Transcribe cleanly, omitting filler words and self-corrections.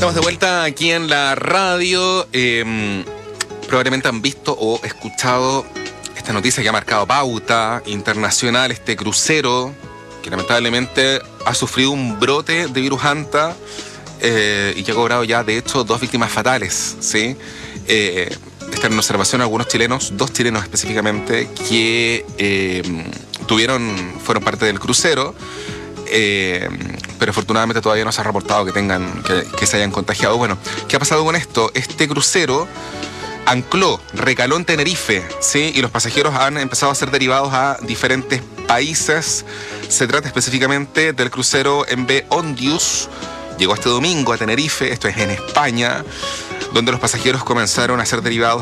Estamos de vuelta aquí en la radio. Probablemente han visto o escuchado esta noticia que ha marcado pauta internacional, este crucero que lamentablemente ha sufrido un brote de virus Hanta y que ha cobrado ya, de hecho, 2 víctimas fatales, ¿sí? Están en observación algunos chilenos, 2 chilenos específicamente, que fueron parte del crucero. Pero afortunadamente todavía no se ha reportado que se hayan contagiado. Bueno, ¿qué ha pasado con esto? Este crucero recaló en Tenerife, ¿sí? Y los pasajeros han empezado a ser derivados a diferentes países. Se trata específicamente del crucero MV Ondius. Llegó este domingo a Tenerife, esto es en España, donde los pasajeros comenzaron a ser derivados